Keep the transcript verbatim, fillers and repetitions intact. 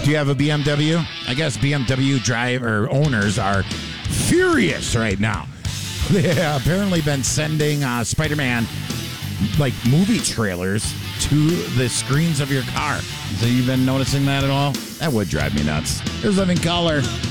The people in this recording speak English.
Do you have a B M W? I guess B M W driver owners are furious right now. They have apparently been sending uh, Spider-Man like movie trailers to the screens of your car. So you've been noticing that at all? That would drive me nuts. Here's Living Color.